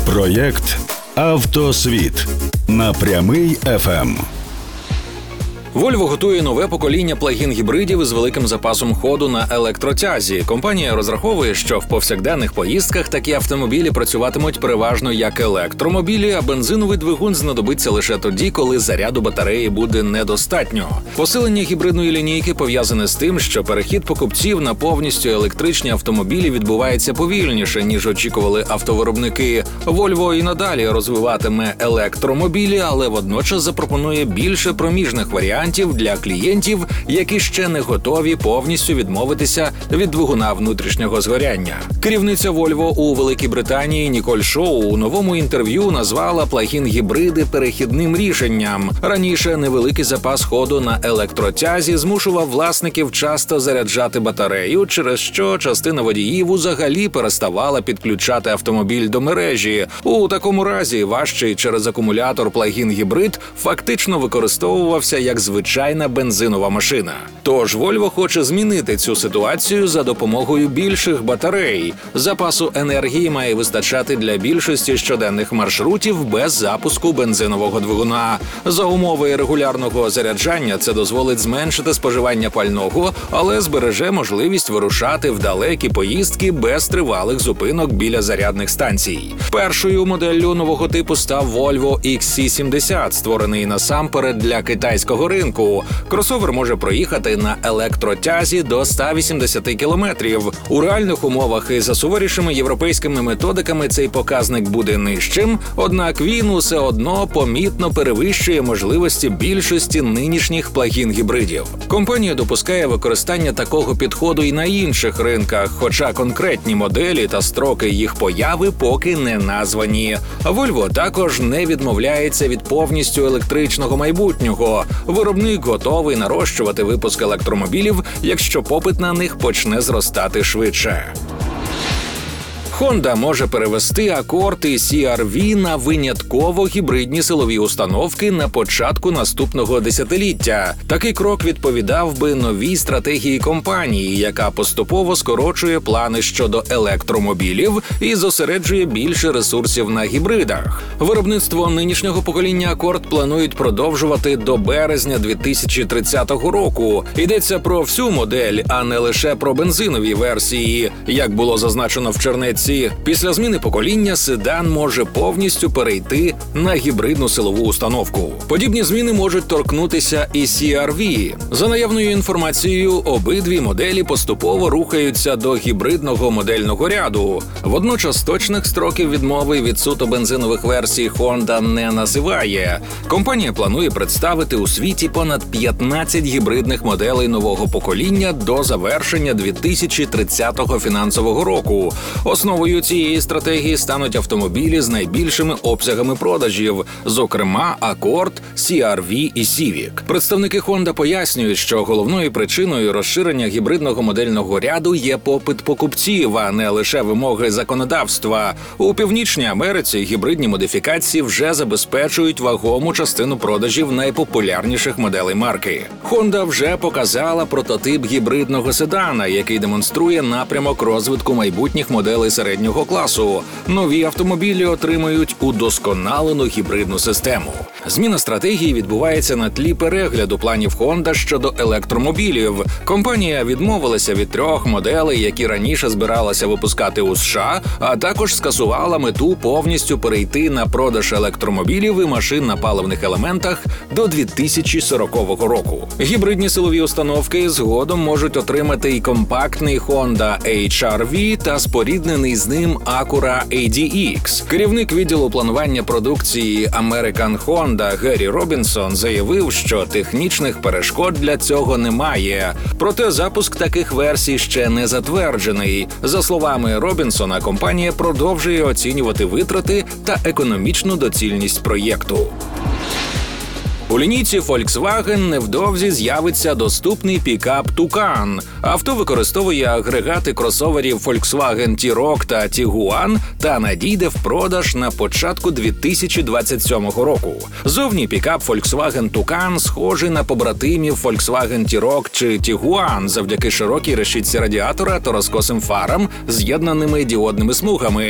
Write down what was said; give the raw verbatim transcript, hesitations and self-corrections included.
Проєкт «Автосвіт» на Прямий еф ем. Volvo готує нове покоління плагін-гібридів із великим запасом ходу на електротязі. Компанія розраховує, що в повсякденних поїздках такі автомобілі працюватимуть переважно як електромобілі, а бензиновий двигун знадобиться лише тоді, коли заряду батареї буде недостатньо. Посилення гібридної лінійки пов'язане з тим, що перехід покупців на повністю електричні автомобілі відбувається повільніше, ніж очікували автовиробники. Volvo і надалі розвиватиме електромобілі, але водночас запропонує більше проміжних варіантів для клієнтів, які ще не готові повністю відмовитися від двигуна внутрішнього згоряння. Керівниця Volvo у Великій Британії Ніколь Шоу у новому інтерв'ю назвала плагін-гібриди перехідним рішенням. Раніше невеликий запас ходу на електротязі змушував власників часто заряджати батарею, через що частина водіїв взагалі переставала підключати автомобіль до мережі. У такому разі важчий через акумулятор плагін-гібрид фактично використовувався як звичайна бензинова машина. Тож Volvo хоче змінити цю ситуацію за допомогою більших батарей. Запасу енергії має вистачати для більшості щоденних маршрутів без запуску бензинового двигуна. За умови регулярного заряджання це дозволить зменшити споживання пального, але збереже можливість вирушати в далекі поїздки без тривалих зупинок біля зарядних станцій. Першою моделлю нового типу став Volvo ікс сі сімдесят, створений насамперед для китайського ринку. Кросовер може проїхати на електротязі до ста вісімдесяти кілометрів. У реальних умовах і за суворішими європейськими методиками цей показник буде нижчим, однак він усе одно помітно перевищує можливості більшості нинішніх плагін-гібридів. Компанія допускає використання такого підходу і на інших ринках, хоча конкретні моделі та строки їх появи поки не названі. Volvo також не відмовляється від повністю електричного майбутнього. Виробник готовий нарощувати випуск електромобілів, якщо попит на них почне зростати швидше. Honda може перевести Accord і сі ар ві на винятково гібридні силові установки на початку наступного десятиліття. Такий крок відповідав би новій стратегії компанії, яка поступово скорочує плани щодо електромобілів і зосереджує більше ресурсів на гібридах. Виробництво нинішнього покоління Accord планують продовжувати до березня дві тисячі тридцятого року. Йдеться про всю модель, а не лише про бензинові версії, як було зазначено в чернетці. Після зміни покоління седан може повністю перейти на гібридну силову установку. Подібні зміни можуть торкнутися і сі ар ві. За наявною інформацією, обидві моделі поступово рухаються до гібридного модельного ряду. Водночас точних строків відмови від суто бензинових версій Honda не називає. Компанія планує представити у світі понад п'ятнадцять гібридних моделей нового покоління до завершення дві тисячі тридцятого фінансового року. Основою цієї стратегії стануть автомобілі з найбільшими обсягами продажів, зокрема Accord, сі ар ві і Civic. Представники Honda пояснюють, що головною причиною розширення гібридного модельного ряду є попит покупців, а не лише вимоги законодавства. У Північній Америці гібридні модифікації вже забезпечують вагому частину продажів найпопулярніших моделей марки. Honda вже показала прототип гібридного седана, який демонструє напрямок розвитку майбутніх моделей середнього класу. Нові автомобілі отримують удосконалену гібридну систему. Зміна стратегії відбувається на тлі перегляду планів Honda щодо електромобілів. Компанія відмовилася від трьох моделей, які раніше збиралася випускати у США, а також скасувала мету повністю перейти на продаж електромобілів і машин на паливних елементах до дві тисячі сорокового року. Гібридні силові установки згодом можуть отримати і компактний Honda ейч ар ві та споріднений з ним Acura ей ді ікс. Керівник відділу планування продукції American Honda Геррі Робінсон заявив, що технічних перешкод для цього немає. Проте запуск таких версій ще не затверджений. За словами Робінсона, компанія продовжує оцінювати витрати та економічну доцільність проєкту. У лінійці Volkswagen невдовзі з'явиться доступний пікап Toucan. Авто використовує агрегати кросоверів Volkswagen T-Roc та Tiguan та надійде в продаж на початку дві тисячі двадцять сьомого року. Зовні пікап Volkswagen Toucan схожий на побратимів Volkswagen T-Roc чи Tiguan завдяки широкій решітці радіатора та розкосим фарам, з'єднаними діодними смугами.